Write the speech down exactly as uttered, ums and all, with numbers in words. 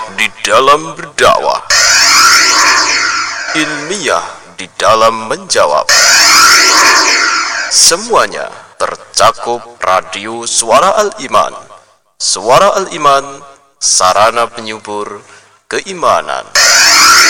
di dalam berdakwah, ilmiah di dalam menjawab. Semuanya tercakup radio Suara Al-Iman. Suara Al-Iman, sarana penyubur keimanan.